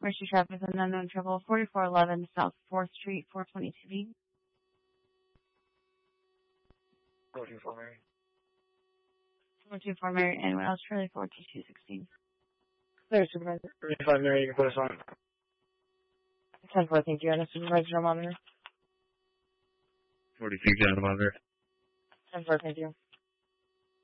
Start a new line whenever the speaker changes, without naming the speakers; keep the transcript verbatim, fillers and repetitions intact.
Mercy traffic is an unknown trouble, forty-four eleven South fourth Street, four twenty-two B.
four two four Mary.
four two four Mary, anyone else, Charlie, four two two sixteen.
There, Supervisor.
thirty-five Mary, you can put us on.
ten four, thank you. And a Supervisor, monitor.
forty-two, John Monitor.
ten four, thank you.